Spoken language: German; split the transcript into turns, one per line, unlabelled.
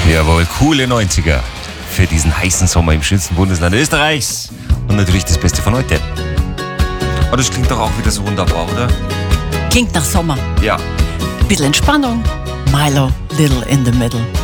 Jawohl, coole 90er für diesen heißen Sommer im schönsten Bundesland Österreichs. Und natürlich das Beste von heute. Oh, das klingt doch auch wieder so wunderbar, oder?
Klingt nach Sommer.
Ja.
Bisschen Entspannung. Milo, Little in the Middle.